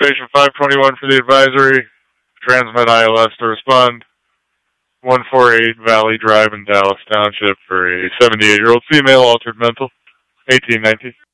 Station 521 for the advisory. Transmit ILS to respond. 148 Valley Drive in Dallas Township for a 78-year-old female, altered mental, 1819.